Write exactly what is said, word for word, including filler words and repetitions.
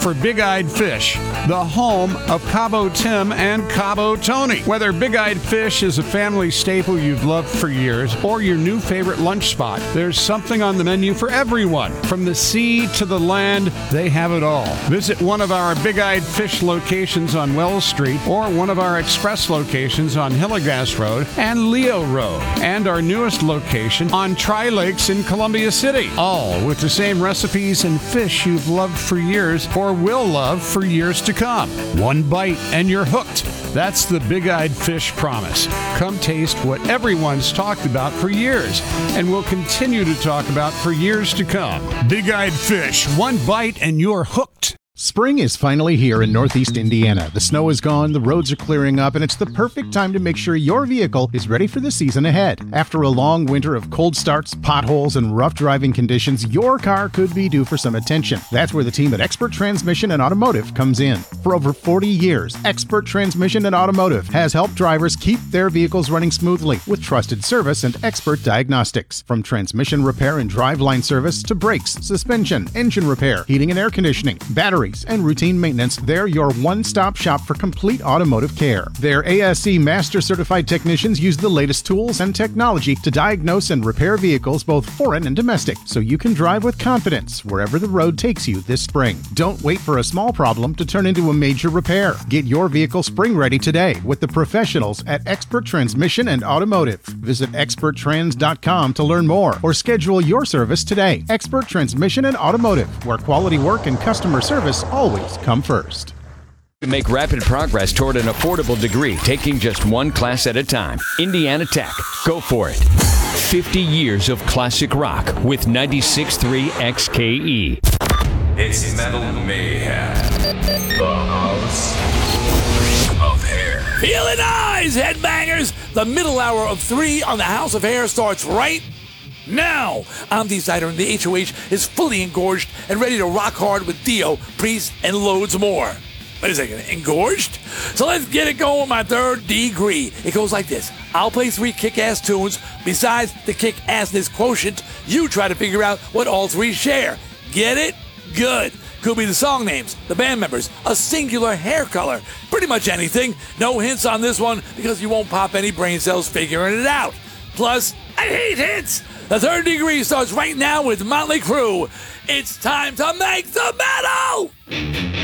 for Big Eyed Fish, the home of Cabo Tim and Cabo Tony. Whether Big Eyed Fish is a family staple you've loved for years or your new favorite lunch spot, there's something on the menu for everyone. From the sea to the land, they have it all. Visit one of our Big Eyed Fish locations on Wells Street or one of our express locations on Hillegas Road and Leo Road, and our newest location on Tri Lakes in Columbia City, all with the same recipes and fish you've loved for years or will love for years to come. One bite and you're hooked. That's the Big Eyed Fish promise. Come taste what everyone's talked about for years and will continue to talk about for years to come. Big Eyed Fish, one bite and you're hooked. Spring is finally here in Northeast Indiana. The snow is gone, the roads are clearing up, and it's the perfect time to make sure your vehicle is ready for the season ahead. After a long winter of cold starts, potholes, and rough driving conditions, your car could be due for some attention. That's where the team at Expert Transmission and Automotive comes in. For over forty years, Expert Transmission and Automotive has helped drivers keep their vehicles running smoothly with trusted service and expert diagnostics. From transmission repair and driveline service to brakes, suspension, engine repair, heating and air conditioning, battery, and routine maintenance, they're your one-stop shop for complete automotive care. Their A S E Master Certified technicians use the latest tools and technology to diagnose and repair vehicles both foreign and domestic, so you can drive with confidence wherever the road takes you this spring. Don't wait for a small problem to turn into a major repair. Get your vehicle spring ready today with the professionals at Expert Transmission and Automotive. Visit expert trans dot com to learn more or schedule your service today. Expert Transmission and Automotive, where quality work and customer service always come first. To make rapid progress toward an affordable degree, taking just one class at a time. Indiana Tech. Go for it. fifty years of classic rock with ninety-six point three X K E. It's Metal Mayhem. The House of Hair. Feel it, eyes, headbangers! The middle hour of three on the House of Hair starts right now. I'm D Sider, and the H O H is fully engorged and ready to rock hard with Dio, Priest, and loads more. Wait a second, engorged? So let's get it going with my third degree. It goes like this. I'll play three kick-ass tunes. Besides the kick-assness quotient, you try to figure out what all three share. Get it? Good. Could be the song names, the band members, a singular hair color, pretty much anything. No hints on this one because you won't pop any brain cells figuring it out. Plus, I hate hints. The third degree starts right now with Motley Crue. It's time to make the metal!